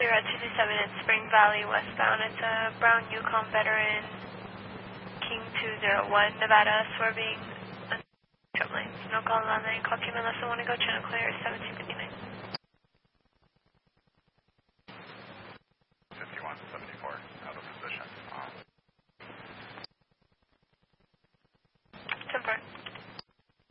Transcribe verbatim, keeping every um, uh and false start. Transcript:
you're at two two seven in Spring Valley westbound. It's a brown Yukon veteran, King two zero one, Nevada, swerving. No call on nine, call team unless I want to go channel clear.